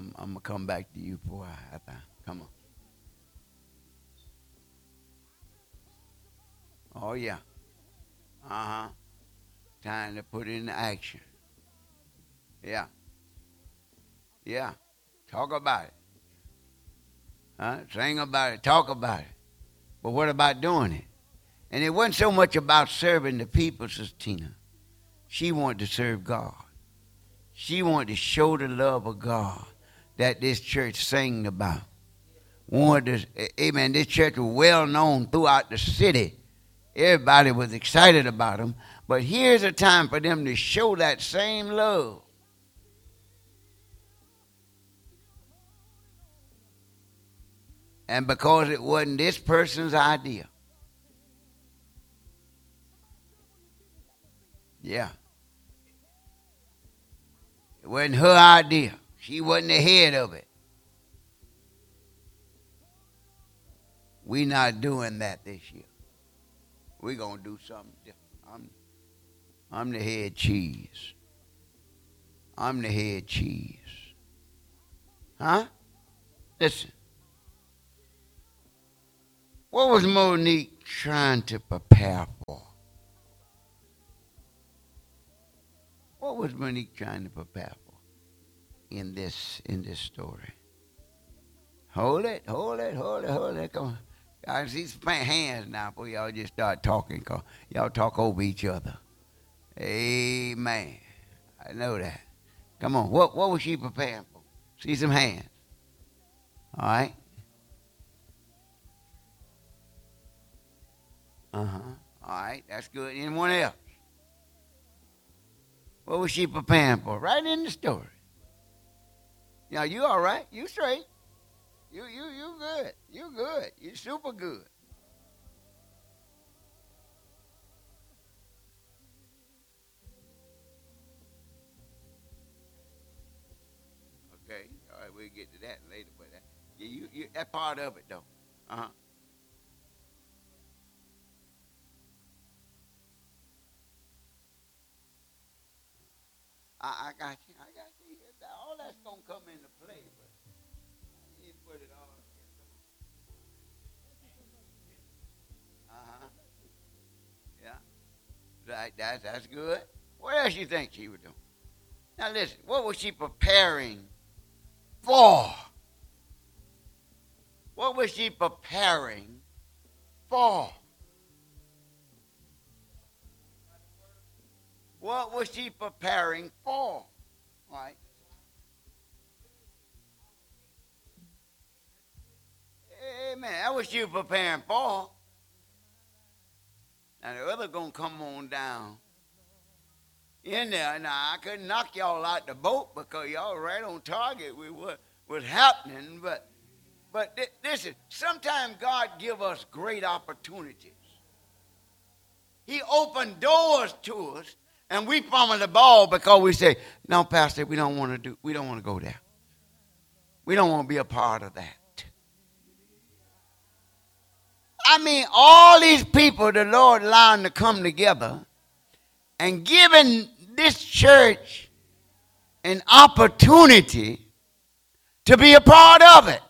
I'm gonna come back to you for a while. Come on. Oh yeah. Uh huh. Time to put it into action. Yeah. Yeah. Talk about it. Huh? Sing about it. Talk about it. But what about doing it? And it wasn't so much about serving the people, Sister Tina. She wanted to serve God. She wanted to show the love of God that this church sang about. Wanted to, amen. This church was well known throughout the city. Everybody was excited about them. But here's a time for them to show that same love. And because it wasn't this person's idea. Yeah. It wasn't her idea. She wasn't the head of it. We not doing that this year. We're going to do something different. I'm the head cheese. I'm the head cheese. Huh? Listen. What was Monique trying to prepare for? What was Monique trying to prepare for in this story? Hold it. Come on. I see some hands now before y'all just start talking. Cause y'all talk over each other. Amen. I know that. Come on. What was she preparing for? See some hands. All right. Uh-huh. All right. That's good. Anyone else? What was she preparing for? Right in the story. Now you all right. You straight. You good. You good. You super good. Okay. All right. We'll get to that later. But you that part of it though. Uh-huh. I got you. I got you. All that's gonna come into play, but you put it all. Uh huh. Yeah. Right. That's good. What else you think she was doing? Now listen. What was she preparing for? What was she preparing for? What was she preparing for? Right. Amen. That was she preparing for. Now the other gonna come on down in there. Now I couldn't knock y'all out the boat because y'all right on target with what was happening. But listen, sometimes God give us great opportunities. He opened doors to us, and we fumble the ball because we say, "No, Pastor, we don't want to go there. We don't want to be a part of that." I mean, all these people the Lord allowing to come together and giving this church an opportunity to be a part of it.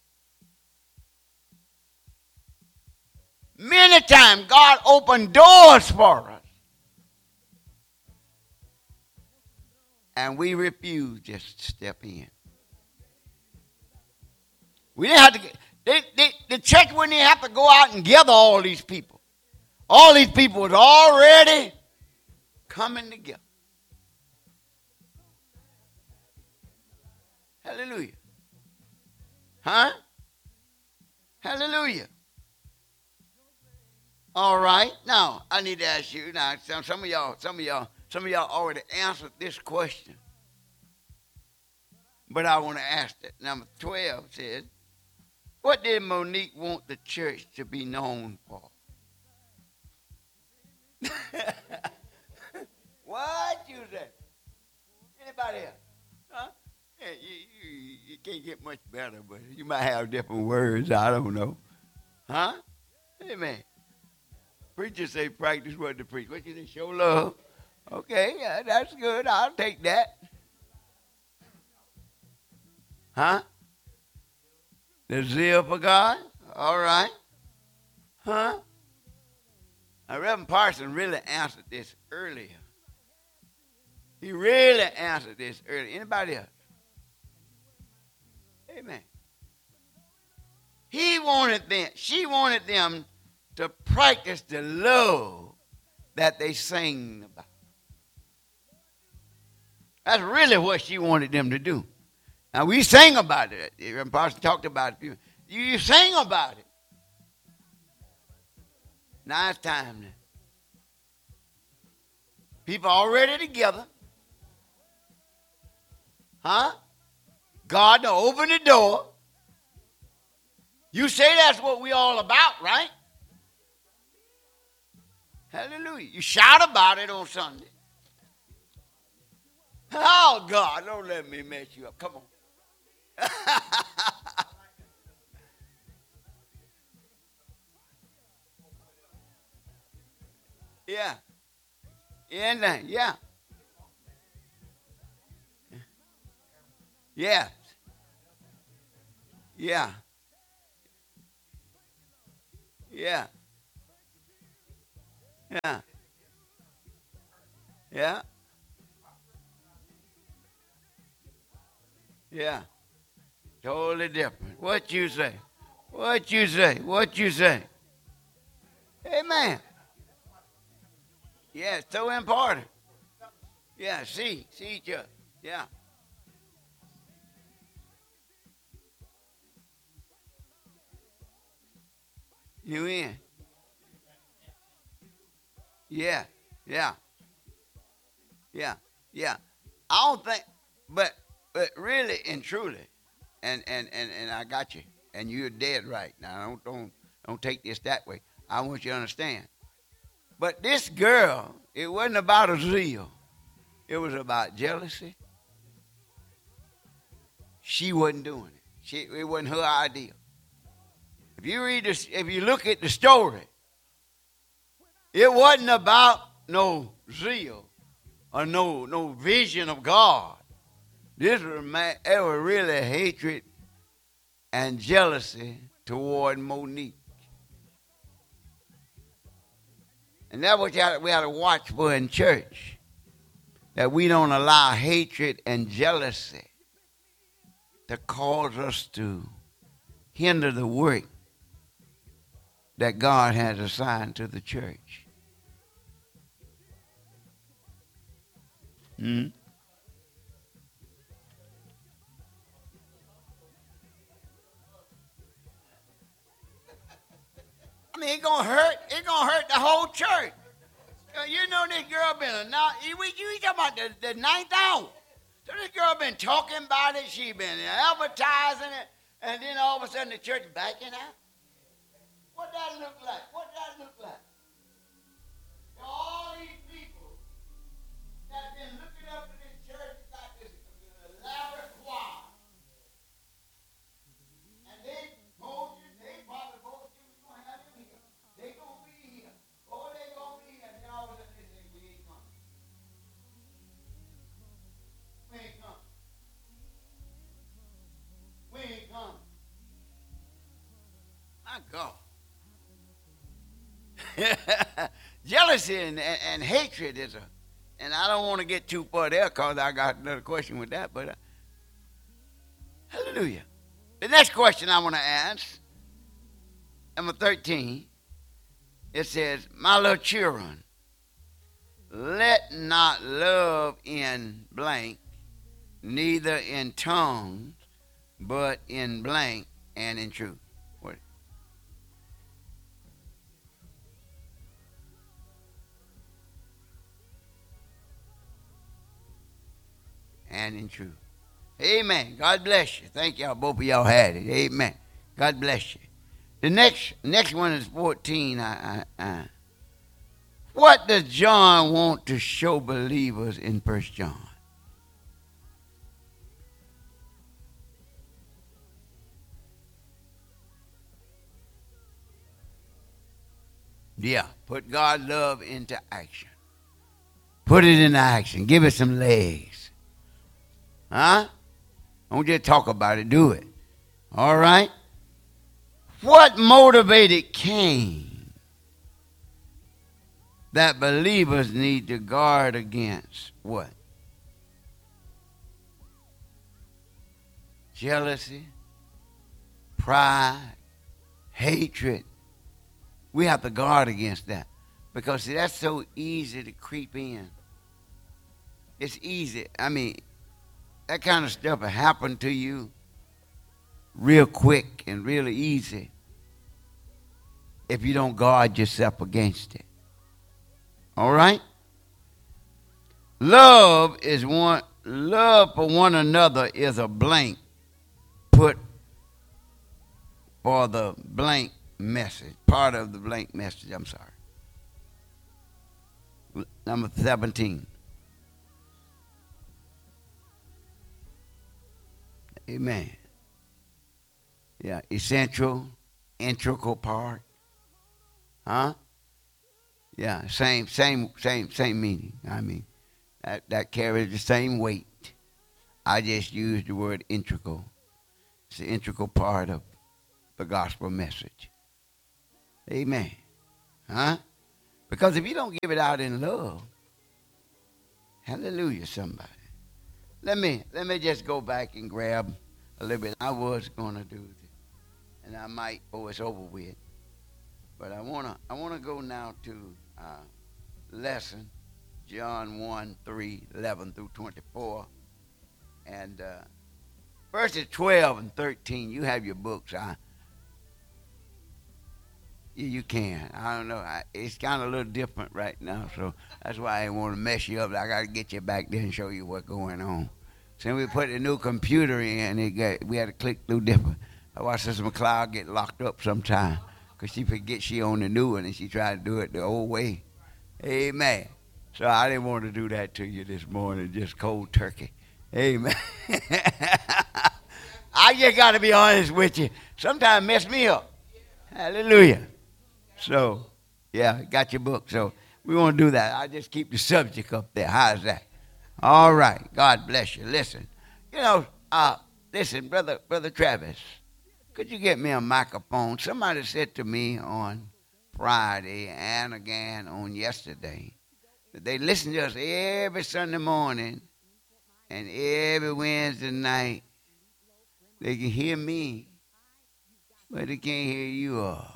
Many times God opened doors for us, and we refuse just to step in. We didn't have to get, the church wouldn't even have to go out and gather all these people. All these people was already coming together. Hallelujah. Huh? Hallelujah. All right. Now I need to ask you. Now some of y'all already answered this question, but I want to ask it. Number 12 says, "What did Monique want the church to be known for?" What you say? Anybody else? Huh? Yeah, you can't get much better, but you might have different words. I don't know. Huh? Amen. Preachers say practice what to preach. What you say? Show love. Okay, yeah, that's good. I'll take that. Huh? The zeal for God? All right. Huh? Now, Reverend Parson really answered this earlier. He really answered this earlier. Anybody else? Amen. She wanted them to practice the love that they sing about. That's really what she wanted them to do. Now, we sing about it. Reverend Parson talked about it. You sing about it. Now it's time now. People already together. Huh? God to open the door. You say that's what we all about, right? Hallelujah. You shout about it on Sunday. Oh, God, don't let me mess you up. Come on. Yeah. Yeah. Yeah. Yeah. Yeah. Yeah. Yeah. Yeah. Yeah. Totally different. What you say? What you say? What you say? Amen. Yeah, it's so important. Yeah, see each other. Yeah. You in? Yeah. Yeah. Yeah. Yeah. I don't think, but really and truly, and I got you, and you're dead right. Now don't take this that way. I want you to understand. But this girl, it wasn't about a zeal. It was about jealousy. She wasn't doing it. It wasn't her idea. If you read this, if you look at the story, it wasn't about no zeal or no vision of God. This was it was really hatred and jealousy toward Monique. And that's what we have to watch for in church. That we don't allow hatred and jealousy to cause us to hinder the work that God has assigned to the church. Hmm? I mean, it's gonna hurt. It's gonna hurt the whole church. You know this girl been you talking about the ninth hour. So this girl been talking about it. She been advertising it, and then all of a sudden the church backing out. What that look like? What that look like? All these people that been looking up at this church like this elaborate choir, and they told you, they probably told you we gonna have them here. They gonna be here. Oh, they gonna be here. And then all of a sudden they say we ain't coming. We ain't coming. We ain't coming. My God. Jealousy and hatred is and I don't want to get too far there because I got another question with that, but hallelujah. The next question I want to ask, number 13, it says, my little children, let not love in blank, neither in tongues, but in blank and in truth. What? And in truth. Amen. God bless you. Thank y'all. Both of y'all had it. Amen. God bless you. The next one is 14. What does John want to show believers in 1 John? Yeah, put God's love into action. Put it into action. Give it some legs. Huh? Don't just talk about it, do it. All right? What motivated Cain that believers need to guard against? What? Jealousy, pride, hatred. We have to guard against that because see, that's so easy to creep in. It's easy. I mean, that kind of stuff will happen to you real quick and really easy if you don't guard yourself against it. All right? Love for one another is a blank put for the blank message, part of the blank message, I'm sorry. Number 17. Amen. Yeah, essential, integral part. Huh? Yeah, same meaning. I mean, that carries the same weight. I just used the word integral. It's the integral part of the gospel message. Amen. Huh? Because if you don't give it out in love, hallelujah, somebody. Let me just go back and grab a little bit. I was gonna do it, and I might before it's over with. But I wanna go now to lesson John 1:3, 11 through 24, and verses 12 and 13. You have your books. You can. I don't know. It's kind of a little different right now, so that's why I didn't want to mess you up. I got to get you back there and show you what's going on. So we put the new computer in, we had to click through different. I watched Sister McLeod get locked up sometime because she forgets she on the new one and she tried to do it the old way. Amen. So I didn't want to do that to you this morning, just cold turkey. Amen. I just got to be honest with you. Sometimes mess me up. Hallelujah. So, yeah, got your book. So we want to do that. I just keep the subject up there. How's that? All right. God bless you. Listen, listen, brother Travis, could you get me a microphone? Somebody said to me on Friday and again on yesterday that they listen to us every Sunday morning and every Wednesday night. They can hear me, but they can't hear you all.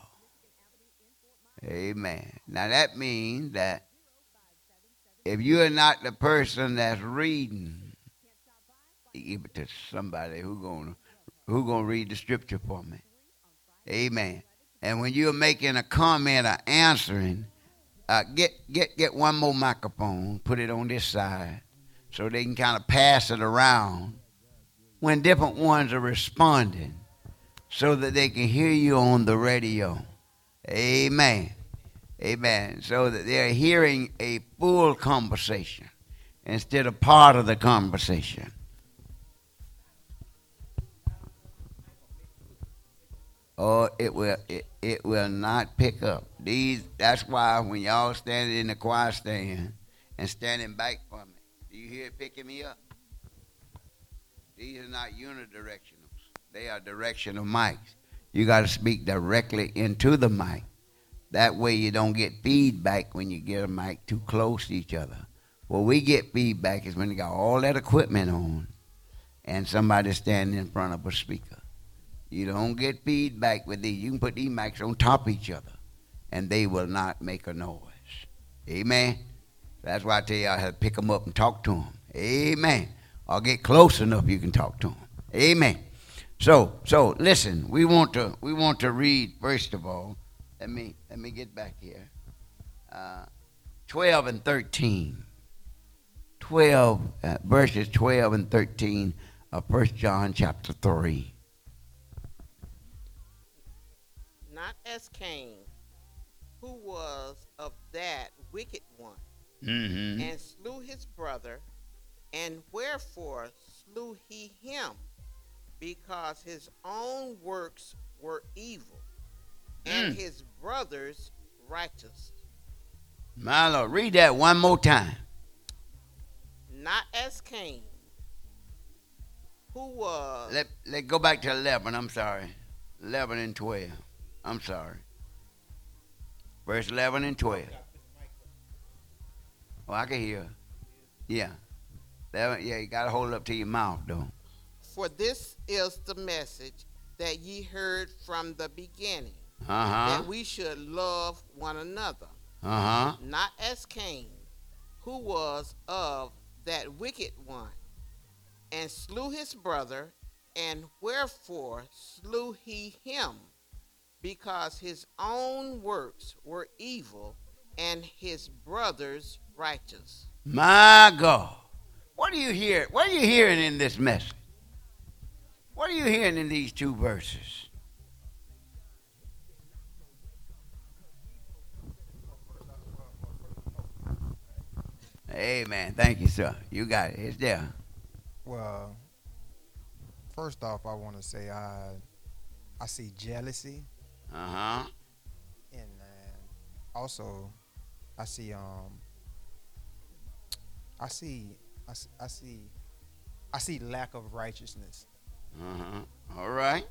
Amen. Now that means that if you are not the person that's reading, give it to somebody who gonna read the scripture for me. Amen. And when you're making a comment or answering, get one more microphone, put it on this side, so they can kind of pass it around when different ones are responding, so that they can hear you on the radio. Amen. Amen. So that they're hearing a full conversation instead of part of the conversation. Oh, it will not pick up. That's why when y'all standing in the choir stand and standing back from it, do you hear it picking me up? These are not unidirectionals. They are directional mics. You got to speak directly into the mic. That way you don't get feedback when you get a mic too close to each other. What we get feedback is when you got all that equipment on and somebody standing in front of a speaker. You don't get feedback with these. You can put these mics on top of each other and they will not make a noise. Amen. That's why I tell you I have to pick them up and talk to them. Amen. Or get close enough you can talk to them. Amen. So listen, we want to read first of all. Let me get back here. 12 and 13. 12 verses 12 and 13 of 1 John chapter 3. Not as Cain, who was of that wicked one, and slew his brother. And wherefore slew he him? Because his own works were evil, and his brother's righteous. My Lord, read that one more time. Not as Cain, who was. Let go back to 11. I'm sorry. 11 and 12. I'm sorry. Verse 11 and 12. Oh, I can hear. Yeah. 11, yeah, you got to hold it up to your mouth, though. For this is the message that ye heard from the beginning, Uh-huh. that we should love one another, Uh-huh. not as Cain, who was of that wicked one, and slew his brother. And wherefore slew he him? Because his own works were evil, and his brother's righteous. My God. What are you hearing? What are you hearing in this message? What are you hearing in these two verses? Amen. Thank you, sir. You got it. It's there. Well, first off, I want to say I see jealousy, Uh-huh. and also I see I see I, s- I see lack of righteousness. Uh-huh. All right.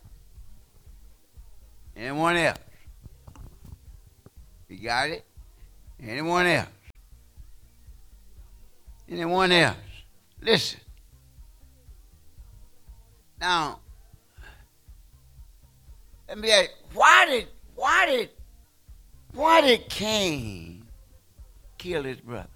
Anyone else? You got it? Anyone else? Anyone else? Listen. Now, let me ask you, why did Cain kill his brother?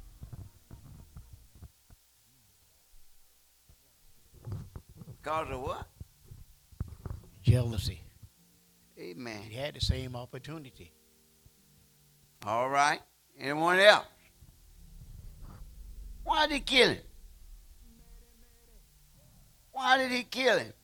Because of what? Jealousy. Amen. He had the same opportunity. All right. Anyone else? Why did he kill him? Why did he kill him?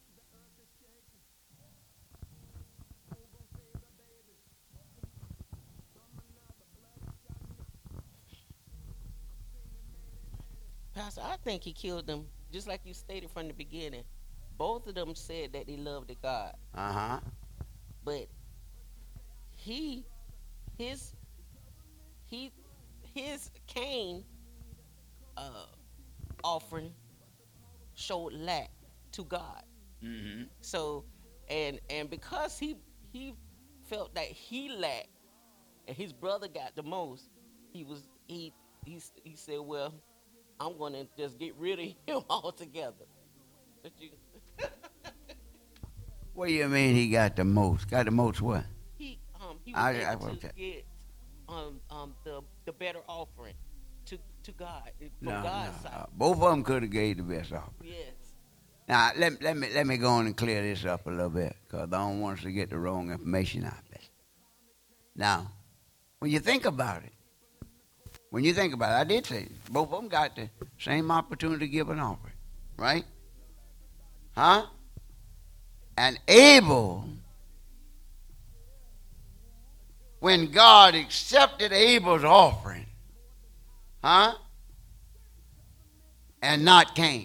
Pastor, I think he killed them just like you stated from the beginning. Both of them said that they loved the God, Uh-huh. but he, his, he, his Cain offering showed lack to God. Mm-hmm. So, and because he felt that he lacked, and his brother got the most, he was he said, well, I'm gonna just get rid of him altogether. But you, What do you mean he got the most? Got the most what? he was able to okay. get the better offering to God from No, God's no. side. Both of them could have gave the best offer. Yes. Now, let me go on and clear this up a little bit because I don't want us to get the wrong information out there. Now, when you think about it, I did say both of them got the same opportunity to give an offering, right? Huh? And Abel, when God accepted Abel's offering, huh? And not Cain's.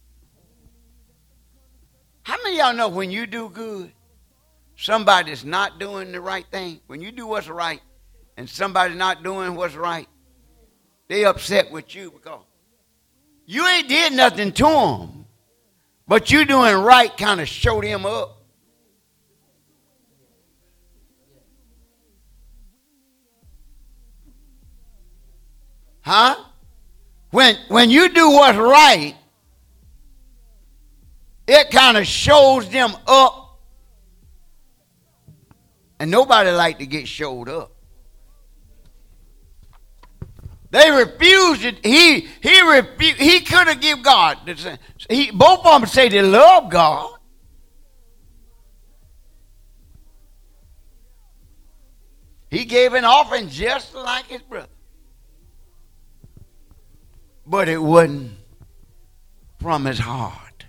How many of y'all know when you do good, somebody's not doing the right thing? When you do what's right and somebody's not doing what's right, they upset with you because you ain't did nothing to them, but you doing right kind of show them up. Huh? When you do what's right, it kind of shows them up. And nobody like to get showed up. They refused it. He refused. He could have given God. Both of them say they love God. He gave an offering just like his brother. But it wasn't from his heart.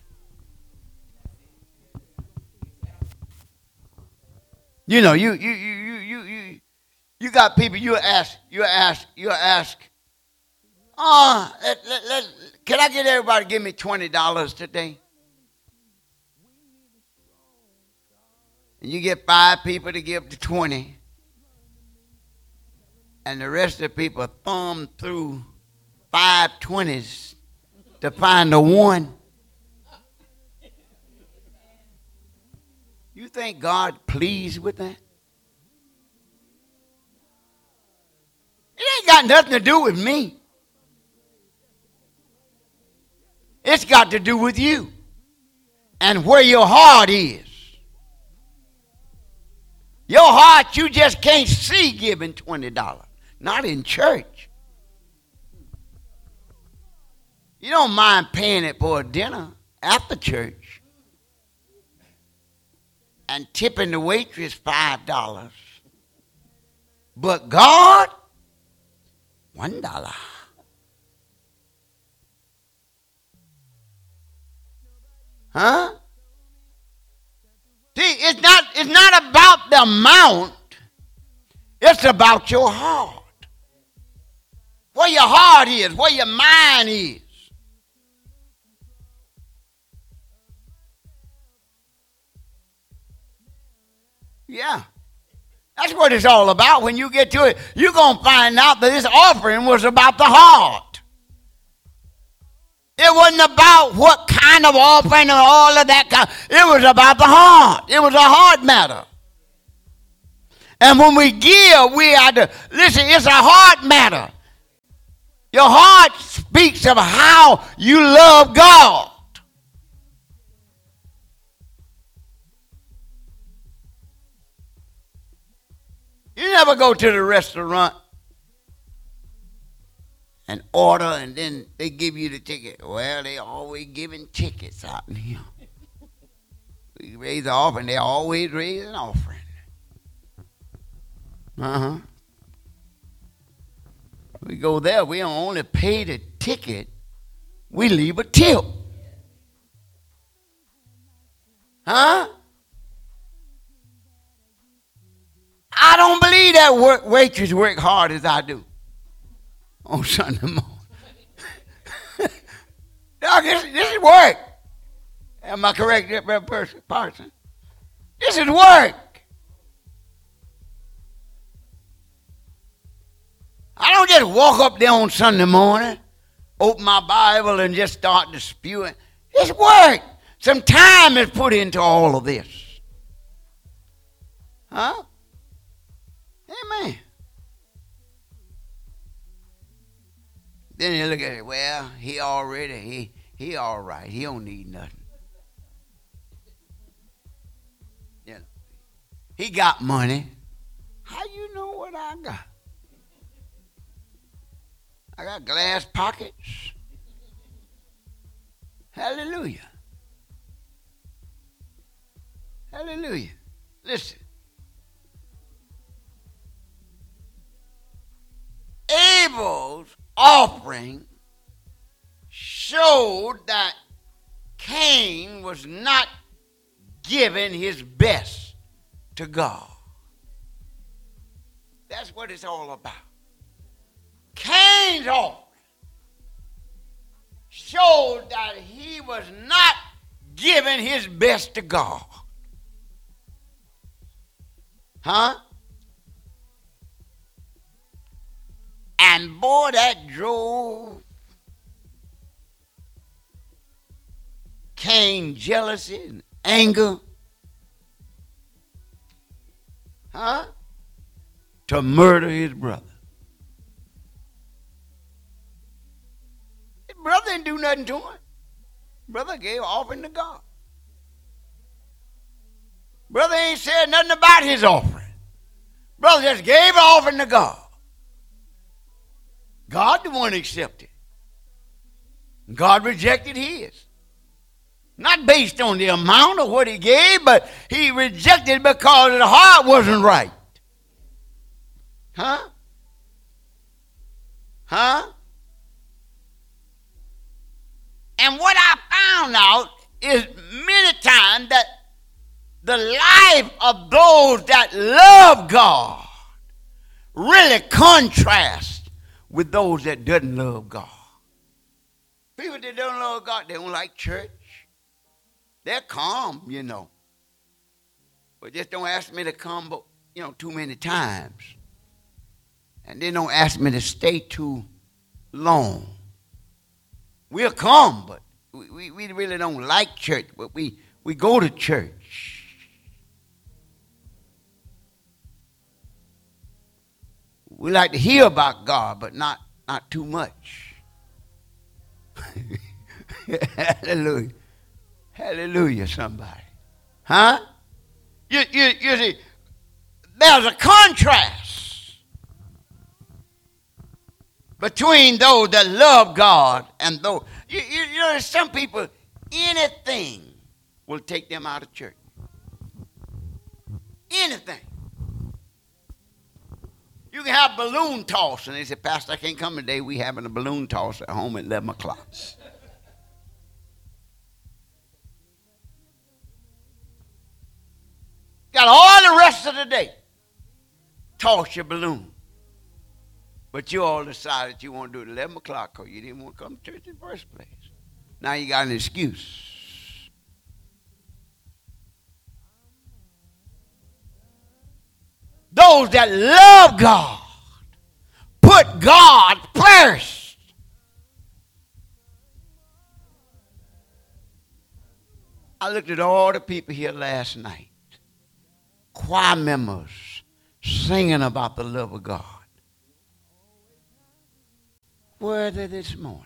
You know, you got people you ask, can I get everybody to give me $20 today? And you get 5 people to give the 20. And the rest of the people thumb through 5 20s to find the one. You think God pleased with that? It ain't got nothing to do with me. It's got to do with you and where your heart is. Your heart, you just can't see giving $20. Not in church. You don't mind paying it for a dinner after church and tipping the waitress $5. But God, $1. Huh? See, it's not about the amount. It's about your heart. Where your heart is, where your mind is. Yeah. That's what it's all about. When you get to it, you're going to find out that this offering was about the heart. It wasn't about what kind of offering or all of that kind. It was about the heart. It was a heart matter. And when we give, we are to, listen, it's a heart matter. Your heart speaks of how you love God. You never go to the restaurant and order and then they give you the ticket. Well, they always giving tickets out in here. We raise the offering, they always raise an offering. We go there, we don't only pay the ticket, we leave a tip. Huh? I don't believe that waitress work hard as I do on Sunday morning. Dog, this is work. Am I correct, person? This is work. I don't just walk up there on Sunday morning, open my Bible, and just start to spew it. It's work. Some time is put into all of this. Huh? Amen. Then you look at it, well, he all right. He don't need nothing. You know, he got money. How you know what I got? I got glass pockets. Hallelujah. Hallelujah. Listen. Abel's offering showed that Cain was not giving his best to God. That's what it's all about. Cain's offering showed that he was not giving his best to God. Huh? And boy, that drove Cain jealousy and anger. Huh? To murder his brother. His brother didn't do nothing to him. Brother gave offering to God. Brother ain't said nothing about his offering. Brother just gave an offering to God. God the one accepted. God rejected his. Not based on the amount of what he gave, but he rejected because his heart wasn't right. Huh? Huh? And what I found out is many times that the life of those that love God really contrasts with those that doesn't love God. People that don't love God, they don't like church. They're calm, you know. But just don't ask me to come, too many times. And they don't ask me to stay too long. We'll come, but we really don't like church, but we go to church. We like to hear about God, but not too much. Hallelujah. Hallelujah, somebody. Huh? You see, there's a contrast between those that love God and those. You know, some people, anything will take them out of church. Anything. You can have balloon toss, and they say, Pastor, I can't come today. We having a balloon toss at home at 11 o'clock. Got all the rest of the day. Toss your balloon. But you all decided you want to do it at 11 o'clock because you didn't want to come to church in the first place. Now you got an excuse. Those that love God, put God first. I looked at all the people here last night. Choir members singing about the love of God. Where are they this morning?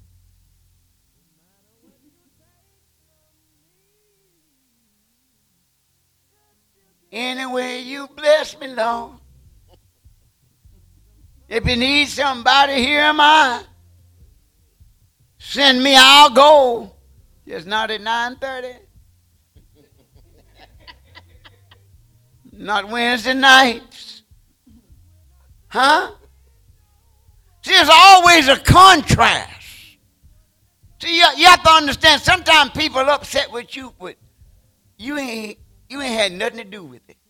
Anyway, you bless me, Lord. If you need somebody, here am I. Send me, I'll go. Just not at 9:30. Not Wednesday nights. Huh? See, there's always a contrast. See, you have to understand, sometimes people are upset with you, but you ain't had nothing to do with it.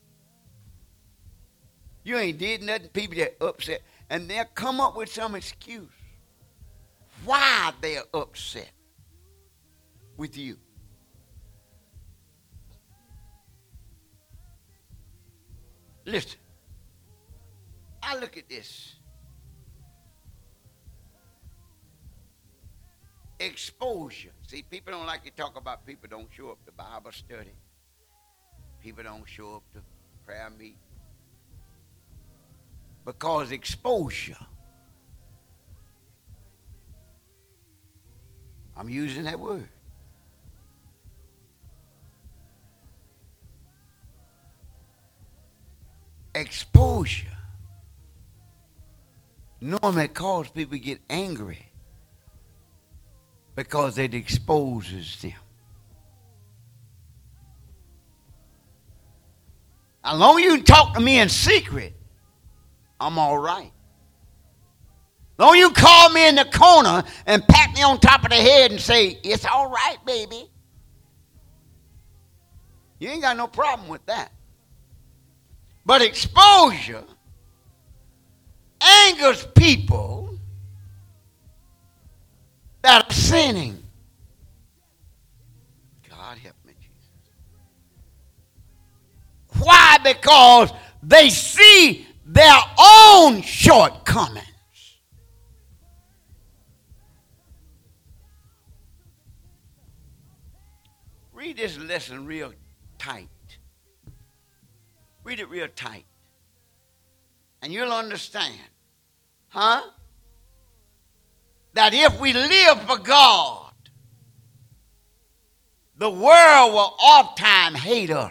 You ain't did nothing. People get upset, and they'll come up with some excuse why they're upset with you. Listen, I look at this. Exposure. See, people don't like to talk about people don't show up to Bible study. People don't show up to prayer meeting. Because exposure. I'm using that word. Exposure normally causes people to get angry because it exposes them. As long as you can talk to me in secret, I'm all right. As long as you call me in the corner and pat me on top of the head and say, it's all right, baby. You ain't got no problem with that. But exposure angers people that are sinning. God help me, Jesus. Why? Because they see their own shortcomings. Read this lesson real tight. Read it real tight. And you'll understand, that if we live for God, the world will oftentimes hate us.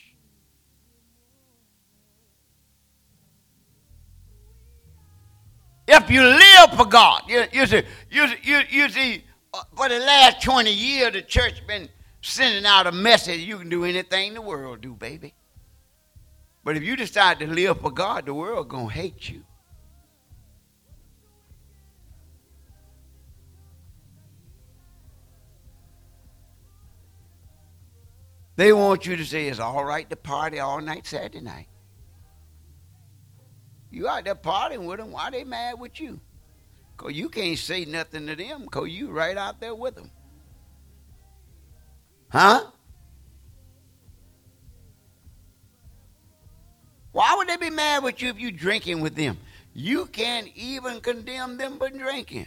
If you live for God, you see, for the last 20 years, the church been sending out a message, you can do anything the world do, baby. But if you decide to live for God, the world going to hate you. They want you to say it's all right to party all night Saturday night. You out there partying with them, why they mad with you? Because you can't say nothing to them because you right out there with them. Huh? Why would they be mad with you if you drinking with them? You can't even condemn them for drinking.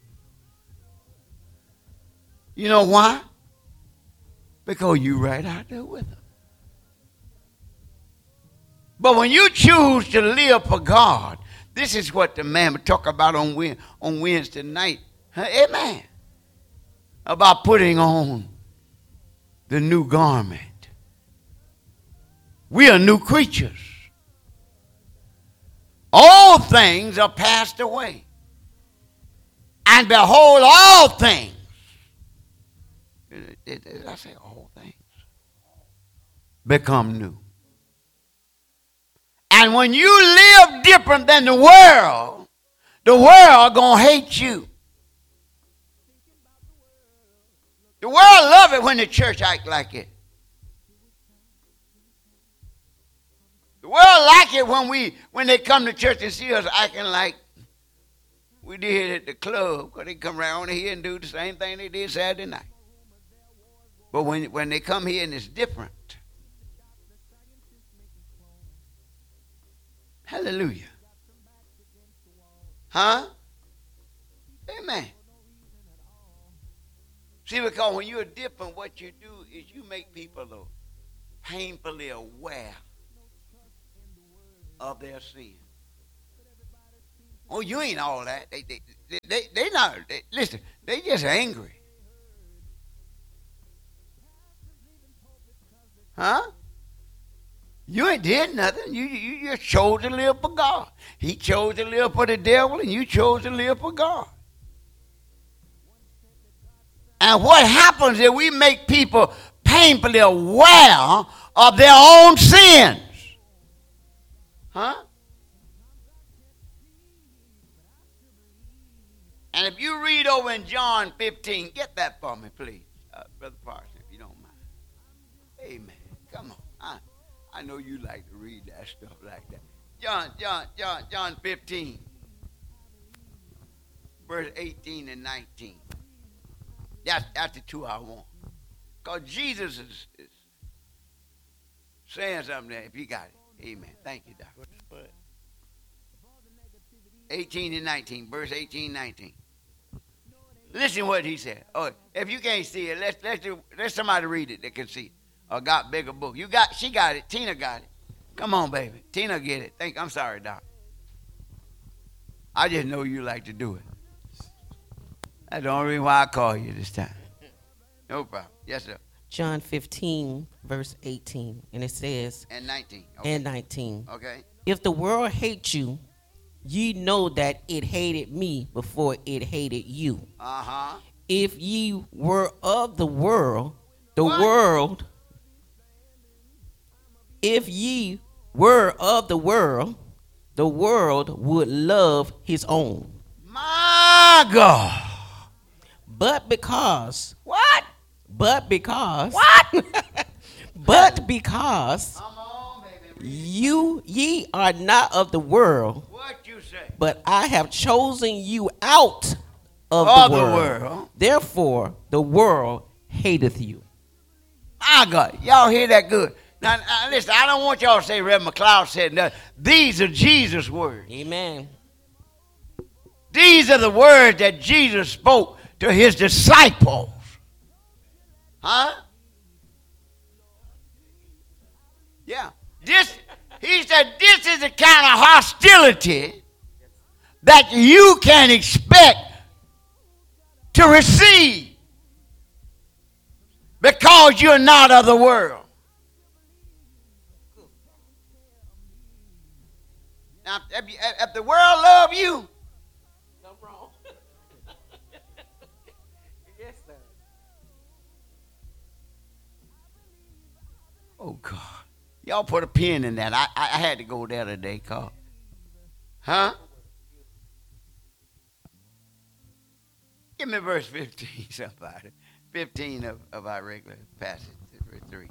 You know why? Because you right out there with them. But when you choose to live for God, This is what the man would talk about on Wednesday night. Amen. About putting on the new garment. We are new creatures. All things are passed away. And behold, all things. Did I say all things? Become new. And when you live different than the world gonna hate you. The world love it when the church act like it. The world like it when they come to church and see us acting like we did at the club, because they come around here and do the same thing they did Saturday night. But when they come here and it's different. Hallelujah. Huh? Amen. See, because when you're different, what you do is you make people painfully aware of their sin. Oh, you ain't all that. They not. Listen, they just angry. Huh? You ain't did nothing. You just chose to live for God. He chose to live for the devil, and you chose to live for God. And what happens is we make people painfully aware of their own sins. Huh? And if you read over in John 15, get that for me, please, Brother Parson, if you don't mind. Amen. Come on. I know you like to read that stuff like that. John 15, verse 18 and 19. That's the two I want. Because Jesus is saying something there, if you got it. Amen. Thank you, Doctor. 18 and 19, verse 18 and 19. Listen what he said. Oh, if you can't see it, let somebody read it that can see it. Or got bigger book. She got it. Tina got it. Come on, baby. Tina get it. I'm sorry, Doc. I just know you like to do it. That's the only reason why I call you this time. No problem. Yes, sir. John 15, verse 18. And it says, And 19. Okay. and 19. Okay. If the world hates you, ye know that it hated me before it hated you. Uh-huh. If ye were of the world, the What? world, if ye were of the world would love his own. My God. But because, What? but because, What? but because Come on, baby. ye are not of the world, What you say? but I have chosen you out of Of the the world. world. Therefore, the world hateth you. My God. Y'all hear that good? Now, listen, I don't want y'all to say Reverend McLeod said nothing. These are Jesus' words. Amen. These are the words that Jesus spoke to his disciples. Huh? Yeah. He said, this is the kind of hostility that you can expect to receive because you're not of the world. Now, if the world love you, I'm wrong. Yes, sir. oh God, y'all put a pin in that. I had to go there today, cause, huh? Give me verse 15, somebody. 15 of our regular passage, verse 3.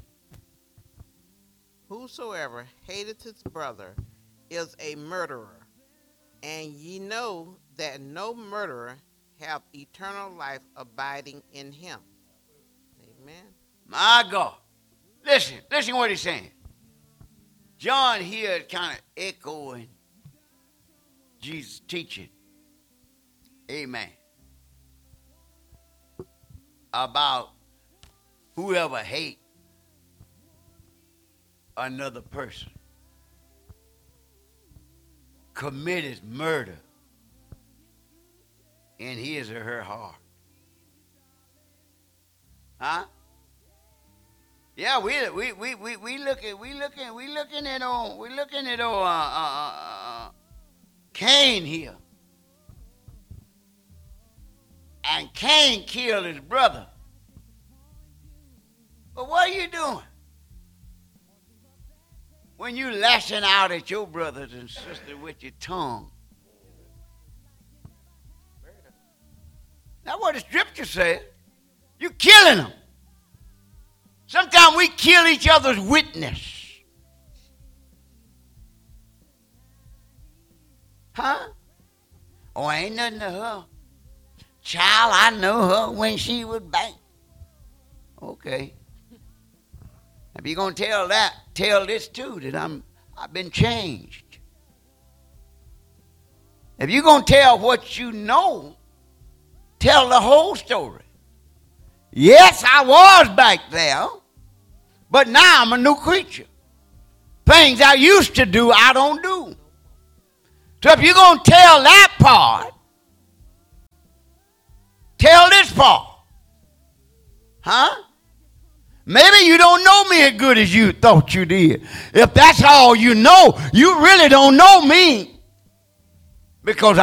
Whosoever hateth his brother is a murderer, and ye know that no murderer have eternal life abiding in him. Amen. My God. Listen what he's saying. John here is kind of echoing Jesus' teaching. Amen. About whoever hate another person. committed murder in his or her heart. Huh? Yeah, we looking at Cain here. And Cain killed his brother. But what are you doing when you lashing out at your brothers and sisters with your tongue? That's what the scripture says. You're killing them. Sometimes we kill each other's witness. Huh? Oh, ain't nothing to her. Child, I know her when she was back. Okay. If you're going to tell that, tell this too, that I've been changed. If you're going to tell what you know, tell the whole story. Yes, I was back there, but now I'm a new creature. Things I used to do, I don't do. So if you're going to tell that part, tell this part. Huh? Maybe you don't know me as good as you thought you did. If that's all you know, you really don't know me. Because